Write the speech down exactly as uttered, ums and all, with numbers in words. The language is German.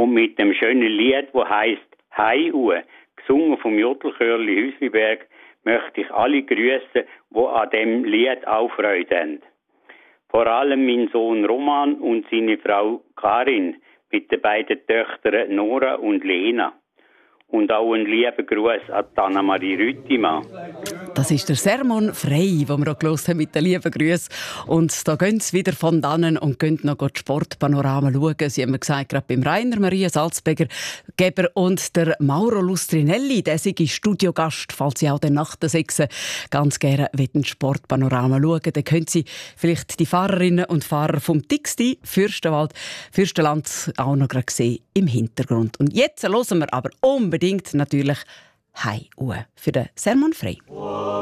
und mit dem schönen Lied, das heisst «Hei Uhr», gesungen vom Jodelchörli Hüsliberg, möchte ich alle grüßen, die an dem Lied auch Freude haben. Vor allem mein Sohn Roman und seine Frau Karin mit den beiden Töchtern Nora und Lena. Und auch einen lieben Gruß an Anna-Marie Rüttimann. Das ist der Sermon Frey, den wir auch gehört haben mit den lieben Grüßen. Und da gehen sie wieder von dannen und gehen noch das Sportpanorama schauen. Sie haben mir gesagt, gerade beim Rainer Maria Salzberger Geber und der Mauro Lustrinelli, der sei Studiogast, falls Sie auch den nach der Sechse ganz gerne das Sportpanorama schauen. Dann können Sie vielleicht die Fahrerinnen und Fahrer vom Tixti Fürstenwald, Fürstenland auch noch gerade sehen im Hintergrund. Und jetzt hören wir aber unbedingt natürlich «Hei Uhr» für den Sermon Frey.